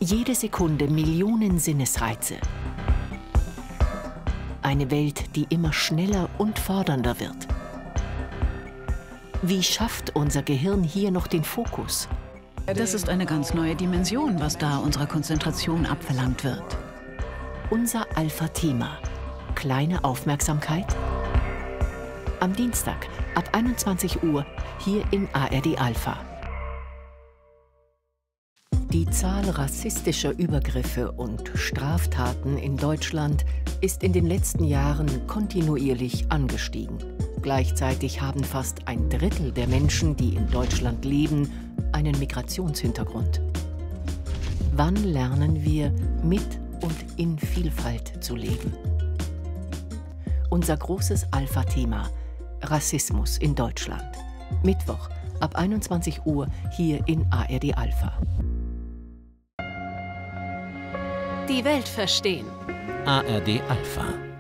Jede Sekunde Millionen Sinnesreize. Eine Welt, die immer schneller und fordernder wird. Wie schafft unser Gehirn hier noch den Fokus? Das ist eine ganz neue Dimension, was da unserer Konzentration abverlangt wird. Unser Alpha-Thema. Kleine Aufmerksamkeit? Am Dienstag ab 21 Uhr hier in ARD Alpha. Die Zahl rassistischer Übergriffe und Straftaten in Deutschland ist in den letzten Jahren kontinuierlich angestiegen. Gleichzeitig haben fast ein Drittel der Menschen, die in Deutschland leben, einen Migrationshintergrund. Wann lernen wir, mit und in Vielfalt zu leben? Unser großes Alpha-Thema: Rassismus in Deutschland. Mittwoch ab 21 Uhr hier in ARD Alpha. Die Welt verstehen. ARD Alpha.